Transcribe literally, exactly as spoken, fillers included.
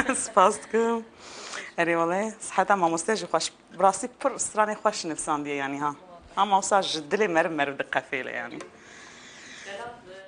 سپاس دکم اری والله صحت ما مستجی خوش براستی پر استرانی خوش نفسان دیه یعنی ها هم اوسا جدلی مرم مرم دقفیله یعنی